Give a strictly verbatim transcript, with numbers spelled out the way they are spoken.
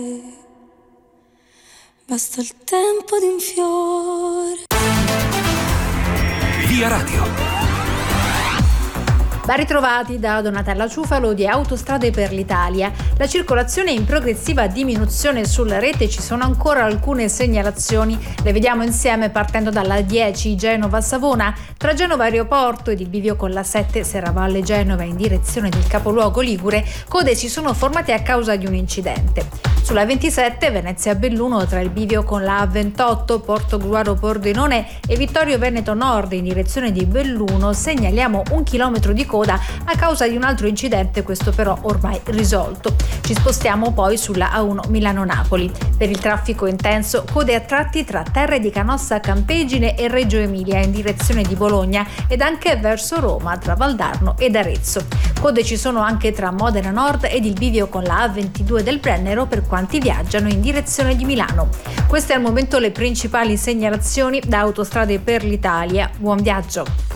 Basta il tempo di un fiore. Via Radio. Ben ritrovati da Donatella Ciufalo di Autostrade per l'Italia. La circolazione è in progressiva diminuzione sulla rete, ci sono ancora alcune segnalazioni, le vediamo insieme partendo dalla dieci Genova-Savona, tra Genova Aeroporto ed il bivio con la sette Serravalle Genova in direzione del capoluogo ligure, code si sono formate a causa di un incidente. Sulla ventisette Venezia-Belluno tra il bivio con la A ventotto Portogruaro-Pordenone e Vittorio Veneto Nord in direzione di Belluno segnaliamo un chilometro di coda a causa di un altro incidente, questo però ormai risolto. Ci spostiamo poi sulla A uno Milano-Napoli. Per il traffico intenso, code a tratti tra Terre di Canossa Campegine e Reggio Emilia in direzione di Bologna ed anche verso Roma tra Valdarno ed Arezzo. Code ci sono anche tra Modena Nord ed il bivio con la A ventidue del Brennero per quanti viaggiano in direzione di Milano. Queste al momento le principali segnalazioni da Autostrade per l'Italia. Buon viaggio!